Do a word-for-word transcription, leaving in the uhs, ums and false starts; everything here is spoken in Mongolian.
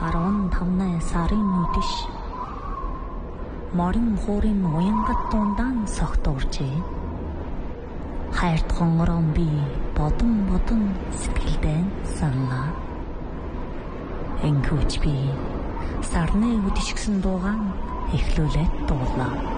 арван тавны сарын үдэш морин хуурын уянгат дундаан согтуурчээ. Хайрт хонгорон би бодон бодон сэтгэлдээ саналаа. Энхүүч би сарны үдшгсэн дуугаан эхлүүлээд дуулаа.